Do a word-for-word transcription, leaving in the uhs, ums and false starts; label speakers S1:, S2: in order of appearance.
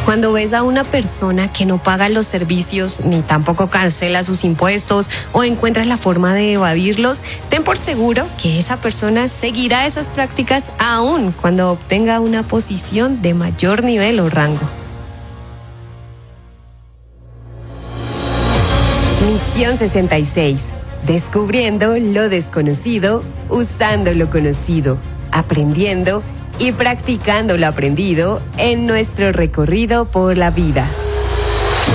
S1: Cuando ves a una persona que no paga los servicios ni tampoco cancela sus impuestos o encuentras la forma de evadirlos, ten por seguro que esa persona seguirá esas prácticas aún cuando obtenga una posición de mayor nivel o rango. Misión sesenta y seis. Descubriendo lo desconocido, usando lo conocido, aprendiendo y practicando lo aprendido en nuestro recorrido por la vida.